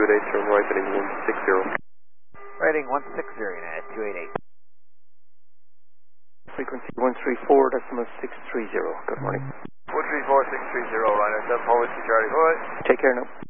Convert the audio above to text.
288, turn right heading 160. Rating 160, United 288. Frequency 134, decimal 630. Good morning. 134, 630, Ryanair 7 Policy Charlie. Bye. Take care now.